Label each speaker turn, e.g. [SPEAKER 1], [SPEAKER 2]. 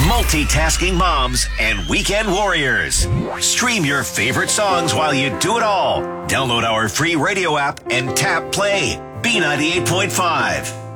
[SPEAKER 1] multitasking moms, and weekend warriors. Stream your favorite songs while you do it all. Download our free radio app and tap play. B98.5.